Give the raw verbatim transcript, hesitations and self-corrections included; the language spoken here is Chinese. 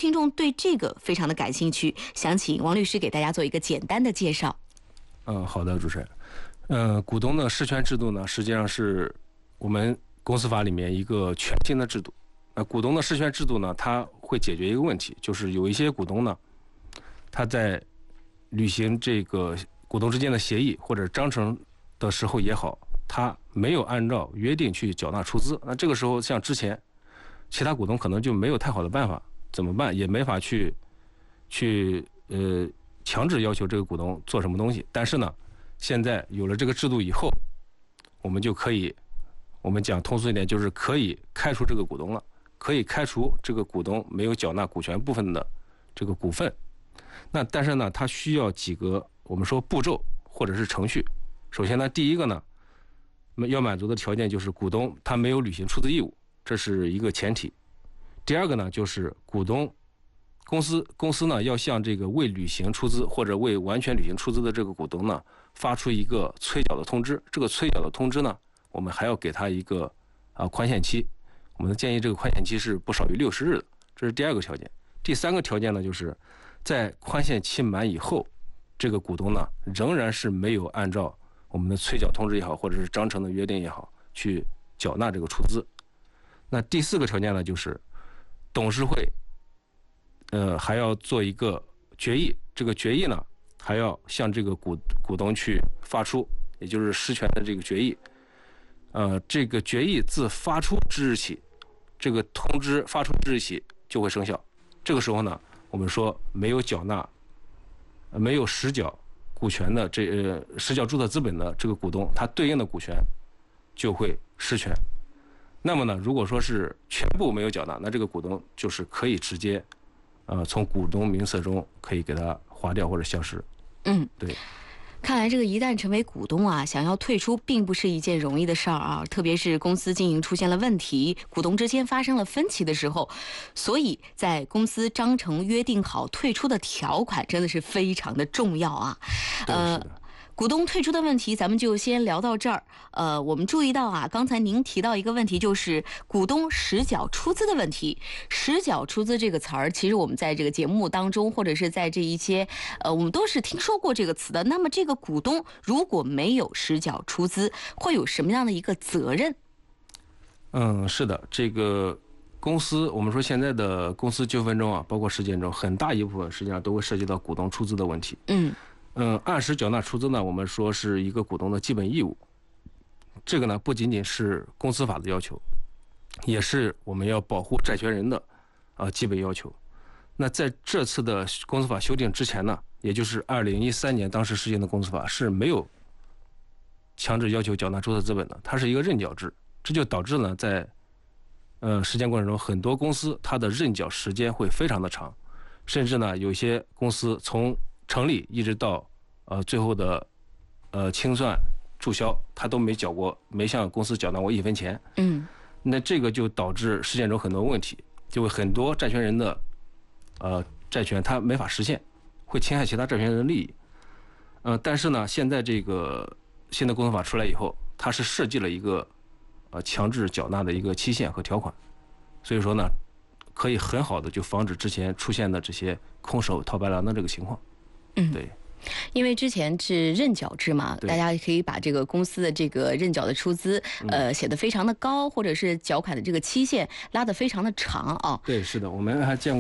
听众对这个非常的感兴趣，想请王律师给大家做一个简单的介绍。 嗯，好的，主持人。呃，股东的释权制度呢，实际上是我们公司法里面一个全新的制度。那股东的释权制度呢，它会解决一个问题，就是有一些股东呢，他在履行这个股东之间的协议或者章程的时候也好，他没有按照约定去缴纳出资。那这个时候，像之前其他股东可能就没有太好的办法，怎么办？也没法去去呃强制要求这个股东做什么东西。但是呢，现在有了这个制度以后，我们就可以，我们讲通俗一点，就是可以开除这个股东了，可以开除这个股东没有缴纳股权部分的这个股份。那但是呢，它需要几个我们说步骤或者是程序。首先呢，第一个呢，要满足的条件就是股东他没有履行出资义务，这是一个前提。第二个呢，就是股东公司公司呢要向这个未履行出资或者未完全履行出资的这个股东呢发出一个催缴的通知。这个催缴的通知呢，我们还要给他一个啊宽限期。我们建议这个宽限期是不少于六十日的，这是第二个条件。第三个条件呢，就是在宽限期满以后，这个股东呢仍然是没有按照我们的催缴通知也好，或者是章程的约定也好，去缴纳这个出资。那第四个条件呢，就是董事会，呃，还要做一个决议。这个决议呢，还要向这个股股东去发出，也就是释权的这个决议。呃，这个决议自发出之日起，这个通知发出之日起就会生效。这个时候呢，我们说没有缴纳、没有实缴股权的这呃实缴注册资本的这个股东，他对应的股权就会失权。那么呢，如果说是全部没有缴纳，那这个股东就是可以直接，呃，从股东名册中可以给他划掉或者消失。 嗯， 对。 看来这个一旦成为股东啊，想要退出并不是一件容易的事儿啊，特别是公司经营出现了问题，股东之间发生了分歧的时候，所以在公司章程约定好退出的条款真的是非常的重要啊。 呃。 股东退出的问题，咱们就先聊到这儿。呃，我们注意到啊，刚才您提到一个问题，就是股东实缴出资的问题。实缴出资这个词儿，其实我们在这个节目当中，或者是在这一些，呃，我们都是听说过这个词的。那么，这个股东如果没有实缴出资，会有什么样的一个责任？ 嗯，是的，这个公司，我们说现在的公司纠纷中啊，包括事件中，很大一部分实际上都会涉及到股东出资的问题。 嗯。 嗯，按时缴纳出资呢，我们说是一个股东的基本义务。这个呢，不仅仅是公司法的要求，也是我们要保护债权人的啊、呃、基本要求。那在这次的公司法修订之前呢，也就是二零一三年当时实行的公司法是没有强制要求缴纳注册资本的，它是一个认缴制，这就导致呢，在呃实践过程中，很多公司它的认缴时间会非常的长，甚至呢，有些公司从成立一直到呃最后的呃清算注销，他都没缴过，没向公司缴纳过一分钱。 嗯， 那这个就导致实践中很多问题，就会很多债权人的呃债权他没法实现，会侵害其他债权人的利益。呃，但是呢，现在这个新的公司法出来以后，它是设计了一个呃强制缴纳的一个期限和条款，所以说呢，可以很好的就防止之前出现的这些空手套白狼的这个情况。 嗯， 对， 因为之前是认缴制嘛，大家可以把这个公司的这个认缴的出资，呃，写得非常的高，或者是缴款的这个期限拉得非常的长啊。 对，是的，我们还见过。